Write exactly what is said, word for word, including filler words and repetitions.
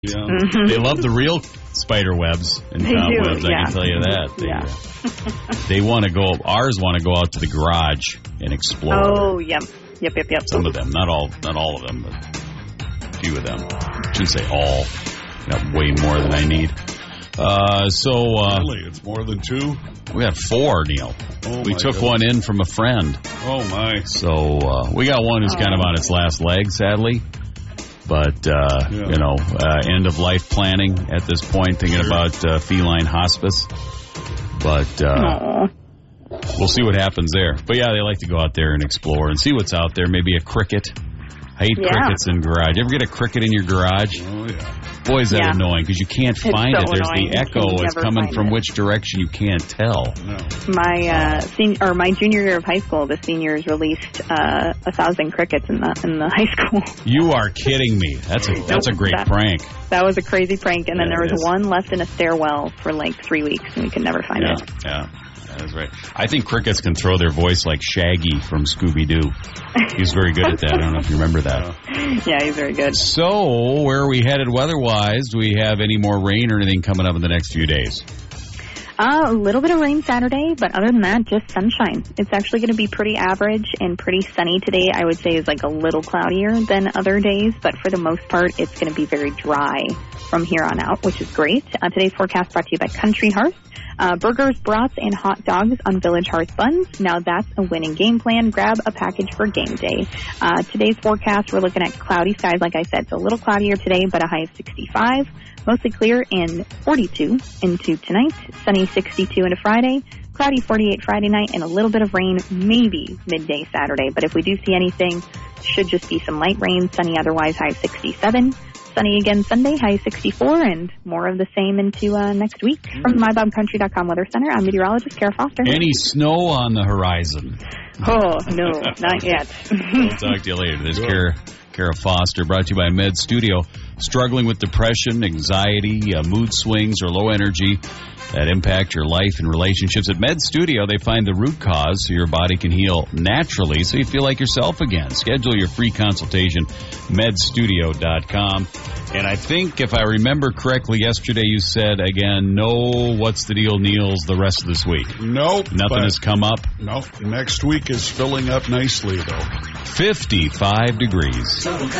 Yeah. Mm-hmm. They love the real spider webs and They cobwebs, do, I yeah. can tell you that. They, Yeah. uh, they want to go, ours want to go out to the garage and explore. Oh, yep. Yep, yep, yep. Some of them, not all, not all of them, but a few of them. I shouldn't say all. Got way more than I need. Uh, so, uh, Really? It's more than two? we got four, Neil. Oh, we my took goodness. one in from a friend. Oh, my. So, uh, we got one who's Oh. kind of on its last leg, sadly. But, uh, Yeah. you know, uh, end of life planning at this point, thinking Sure. about uh, feline hospice. But, uh, Aw. we'll see what happens there. But, yeah, they like to go out there and explore and see what's out there. Maybe a cricket. I hate Yeah. crickets in garage. You ever get a cricket in your garage? Oh, yeah. Boy, is that Yeah. annoying because you can't It's find so it. There's annoying. the You echo. can It's never coming find from it. which direction you can't tell. No. My uh, senior or my junior year of high school, the seniors released uh, a thousand crickets in the in the high school. You are kidding me. That's a that's a great That- prank. That was a crazy prank, and then Yeah, there it was is. one left in a stairwell for like three weeks, and we could never find Yeah, it. yeah, that's right. I think crickets can throw their voice like Shaggy from Scooby-Doo. He's very good at that. I don't know if you remember that. Yeah, he's very good. So, where are we headed weather-wise? Do we have any more rain or anything coming up in the next few days? Uh, a little bit of rain Saturday, but other than that, just sunshine. It's actually going to be pretty average and pretty sunny today. I would say is like a little cloudier than other days, but for the most part, it's going to be very dry from here on out, which is great. Uh, today's forecast brought to you by Country Hearth. Uh, burgers, brats, and hot dogs on Village Hearth buns. Now that's a winning game plan. Grab a package for game day. Uh, today's forecast, we're looking at cloudy skies. Like I said, it's a little cloudier today, but a high of sixty-five. Mostly clear and forty-two into tonight. Sunny sixty-two into Friday. Cloudy forty-eight Friday night and a little bit of rain maybe midday Saturday. But if we do see anything, should just be some light rain. Sunny otherwise, high of sixty-seven. Sunny again Sunday, high sixty-four, and more of the same into uh, next week. From the my bob country dot com Weather Center, I'm meteorologist Kara Foster. Any snow on the horizon? Oh, no, not yet. We'll talk to you later. There's Kara, Kara Foster, brought to you by Med Studio. Struggling with depression, anxiety, uh, mood swings, or low energy that impact your life and relationships. At Med Studio, they find the root cause so your body can heal naturally so you feel like yourself again. Schedule your free consultation, med studio dot com. And I think, if I remember correctly, yesterday you said, again, no what's the deal, Neils, the rest of this week. Nope. Nothing but- has come up. Nope. Next week is filling up nicely, though. fifty-five degrees. Total